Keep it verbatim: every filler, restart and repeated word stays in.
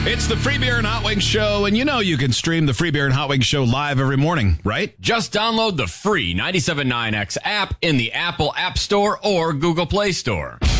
It's the Free Beer and Hot Wings Show, and you know you can stream the Free Beer and Hot Wings Show live every morning, right? Just download the free ninety-seven point nine X app in the Apple App Store or Google Play Store.